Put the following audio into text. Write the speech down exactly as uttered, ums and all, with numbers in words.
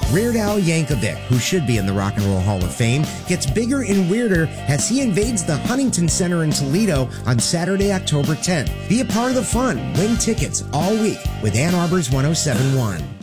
Weird Al Yankovic, who should be in the Rock and Roll Hall of Fame, gets bigger and weirder as he invades the Huntington Center in Toledo on Saturday, October tenth. Be a part of the fun. Win tickets all week with Ann Arbor's one oh seven point one.